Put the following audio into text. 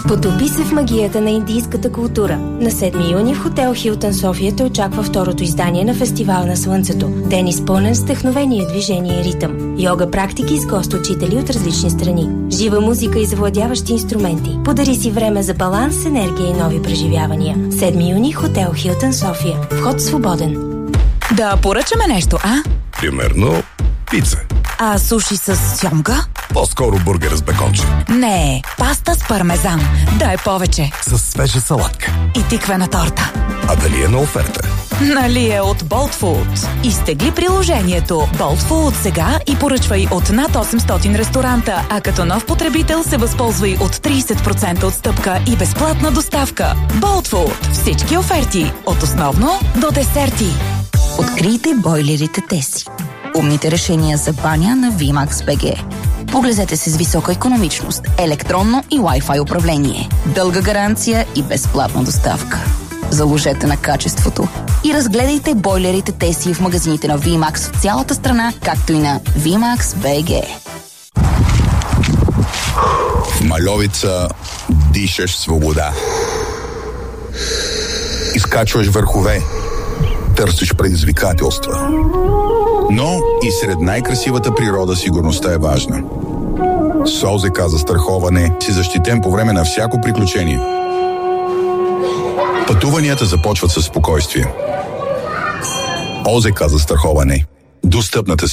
Потопи се в магията на индийската култура. На 7 юни в хотел Хилтън София те очаква второто издание на Фестивал на Слънцето. Ден изпълнен с вдъхновение, движение и ритъм. Йога практики с гост-учители от различни страни. Жива музика и завладяващи инструменти. Подари си време за баланс, енергия и нови преживявания. 7 юни хотел Хилтън София. Вход свободен. Да поръчаме нещо, а? Примерно пица. А суши с сьомга? По-скоро бургер с беконче. Не, паста с пармезан. Дай повече. С свежа салатка. И тиквена торта. А дали е на оферта? Нали е от Bolt Food. Изтегли приложението Bolt Food сега и поръчвай от над 800 ресторанта, а като нов потребител се възползвай от 30% отстъпка и безплатна доставка. Bolt Food. Всички оферти. От основно до десерти. Открийте бойлерите Теси. Умните решения за баня на VMAX BG. Поглезете се с висока икономичност, електронно и Wi-Fi управление, дълга гаранция и безплатна доставка. Заложете на качеството и разгледайте бойлерите Теси в магазините на VMAX в цялата страна, както и на VMAX BG. В Мальовица дишаш свобода. Изкачваш върхове. Търсиш предизвикателства. Но и сред най-красивата природа сигурността е важна. С ОЗК застраховане си защитен по време на всяко приключение. Пътуванията започват със спокойствие. ОЗК застраховане. Достъпната